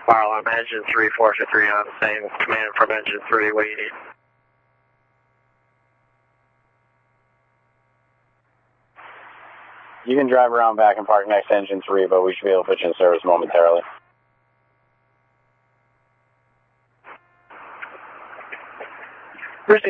Fire alarm engine 3, Forza 3 on, same command from engine 3, what do you need? You can drive around back and park next to engine 3, but we should be able to put you in service momentarily.